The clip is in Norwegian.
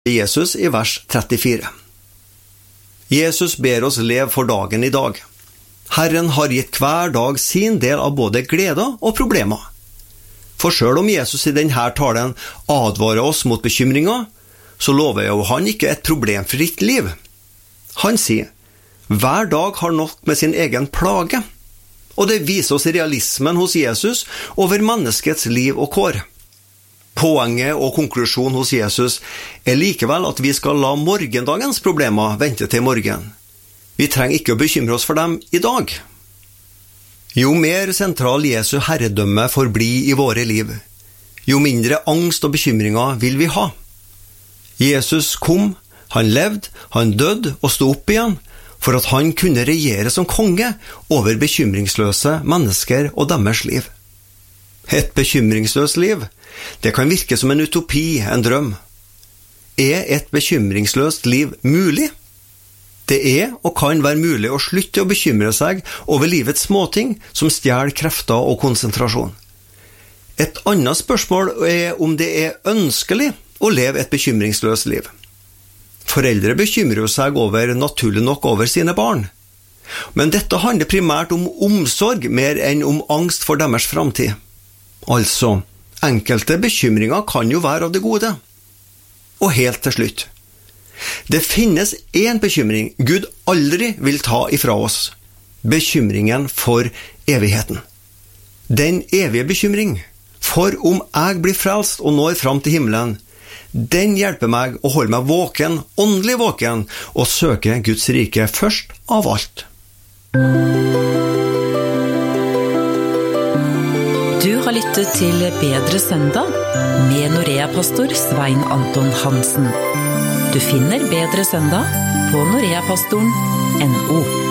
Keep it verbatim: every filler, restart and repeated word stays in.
Jesus i vers trettifire. Jesus ber oss leve for dagen i dag. Herren har gitt hver dag sin del av både gleder og problemer. For selv om Jesus i denne talen advarer oss mot bekymringer, så lover jo han ikke et problemfritt liv. Han sier, hver dag har nok med sin egen plage, og det viser oss realismen hos Jesus over menneskets liv og kår. Poenget og konklusjonen hos Jesus er likevel at vi skal la morgendagens problemer vente til morgen. Vi trenger ikke å bekymre oss for dem i dag. Jo mer sentral Jesu herredømme forblir i våre liv, jo mindre angst og bekymringer vil vi ha. Jesus kom, han levde, han døde og stod opp igjen, for at han kunne regjere som konge over bekymringsløse mennesker og deres liv. Et bekymringsløst liv, det kan virke som en utopi, en drøm. Er et bekymringsløst liv mulig? Det er og kan være mulig å slutte å bekymre seg over livets småting som stjeler krefter og konsentrasjon. Et annet spørsmål er om det er ønskelig å leve et bekymringsløst liv. Foreldre bekymrer seg over, naturlig nok, over sine barn. Men dette handler primært om omsorg mer enn om angst for deres framtid. Altså, enkelte bekymringer kan jo være av det gode. Og helt til slutt. Det finnes en bekymring Gud aldri vil ta ifra oss. Bekymringen for evigheten. Den evige bekymring. For om jeg blir frelst og når fram til himmelen, den hjelper meg å holde meg våken, åndelig våken, og søke Guds rike først av alt. Du har lyttet til Bedre Søndag med Norea-pastor Svein Anton Hansen. Du finner Bedre Søndag på noreapastoren punktum no.